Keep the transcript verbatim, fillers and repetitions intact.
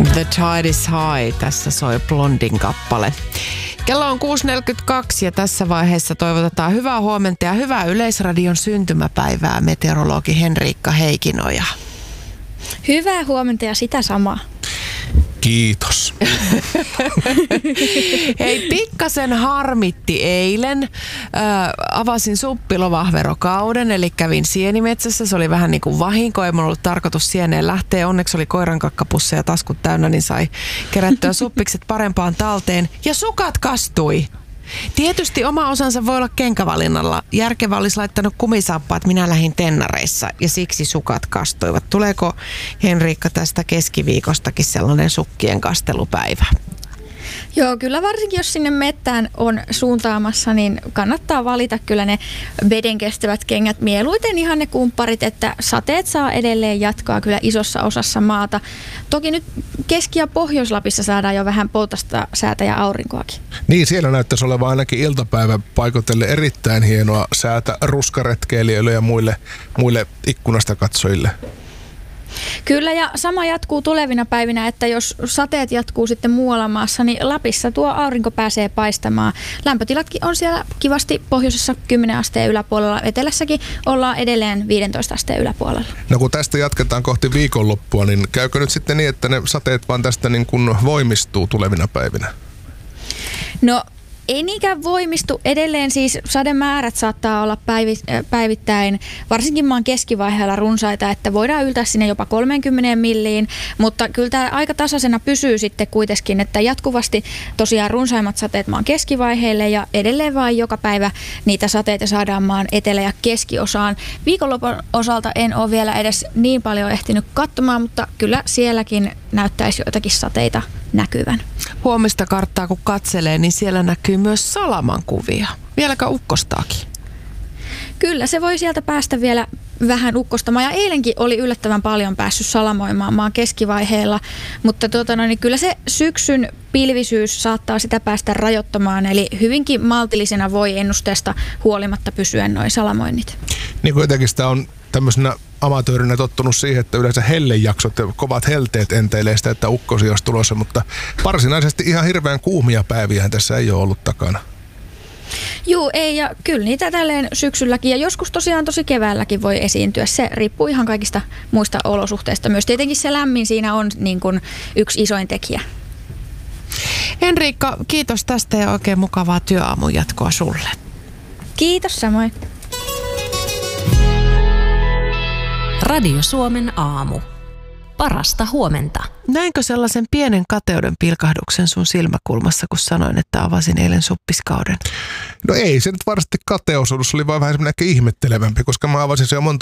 The Tide is High. Tässä soi Blondin kappale. Kello on kuusi neljäkymmentäkaksi ja tässä vaiheessa toivotetaan hyvää huomenta ja hyvää Yleisradion syntymäpäivää meteorologi Henriikka Heikinoja. Hyvää huomenta ja sitä samaa. Kiitos. Hei, pikkasen harmitti eilen. Ö, avasin suppilovahverokauden, eli kävin sienimetsässä. Se oli vähän niin kuin vahinko, ei mulla ollut tarkoitus sieneen lähteä. Onneksi oli koirankakkapussa ja taskut täynnä, niin sai kerättyä suppikset parempaan talteen. Ja sukat kastui. Tietysti oma osansa voi olla kenkävalinnalla. Järkevä olisi laittanut kumisaappaat, minä lähdin tennareissa ja siksi sukat kastuivat. Tuleeko Henriikka tästä keskiviikostakin sellainen sukkien kastelupäivä? Joo, kyllä varsinkin jos sinne mettään on suuntaamassa, niin kannattaa valita kyllä ne vedenkestävät kengät. Mieluiten ihan ne kumpparit, että sateet saa edelleen jatkaa kyllä isossa osassa maata. Toki nyt Keski- ja Pohjois-Lapissa saadaan jo vähän poutasta säätä ja aurinkoakin. Niin, siellä näyttäisi olevan ainakin iltapäivän paikotelle erittäin hienoa säätä ruskaretkeilijöille ja muille, muille ikkunasta katsojille. Kyllä, ja sama jatkuu tulevina päivinä, että jos sateet jatkuu sitten muualla maassa, niin Lapissa tuo aurinko pääsee paistamaan. Lämpötilatkin on siellä kivasti pohjoisessa kymmenen asteen yläpuolella, etelässäkin ollaan edelleen viisitoista asteen yläpuolella. No kun tästä jatketaan kohti viikonloppua, niin käykö nyt sitten niin, että ne sateet vaan tästä niin kuin voimistuu tulevina päivinä? No, ei niinkään voimistu. Edelleen siis sademäärät saattaa olla päivittäin, varsinkin maan keskivaiheella runsaita, että voidaan yltää sinne jopa kolmekymmentä milliin, mutta kyllä tämä aika tasaisena pysyy sitten kuitenkin, että jatkuvasti tosiaan runsaimmat sateet maan keskivaiheelle ja edelleen vain joka päivä niitä sateita saadaan maan etelä- ja keskiosaan. Viikonlopun osalta en ole vielä edes niin paljon ehtinyt katsomaan, mutta kyllä sielläkin näyttäisi joitakin sateita näkyvän. Huomista karttaa kun katselee, niin siellä näkyy myös salaman kuvia. Vieläkö ukkostaakin? Kyllä, se voi sieltä päästä vielä vähän ukkostamaan. Ja eilenkin oli yllättävän paljon päässyt salamoimaan maan keskivaiheella, mutta tuota, no, niin kyllä se syksyn pilvisyys saattaa sitä päästä rajoittamaan, eli hyvinkin maltillisena voi ennusteesta huolimatta pysyä noin salamoinnit. Niin kuin jotenkin sitä on tämmöisenä amatöörinä tottunut siihen, että yleensä hellejaksot ja kovat helteet enteilee sitä, että ukkosi olisi tulossa, mutta varsinaisesti ihan hirveän kuumia päiviä tässä ei ole ollut takana. Juu, ei, ja kyllä niitä tälleen syksylläkin ja joskus tosiaan tosi keväälläkin voi esiintyä. Se riippuu ihan kaikista muista olosuhteista. Myös tietenkin se lämmin siinä on niin kuin yksi isoin tekijä. Henriikka, kiitos tästä ja oikein mukavaa työaamun jatkoa sulle. Kiitos samoin. Radio Suomen aamu. Parasta huomenta. Näinkö sellaisen pienen kateuden pilkahduksen sun silmäkulmassa, kun sanoin, että avasin eilen suppiskauden? No ei se nyt varmasti kateus ollut, se oli vaan vähän semmoinen ehkä ihmettelevämpi, koska mä avasin se jo monta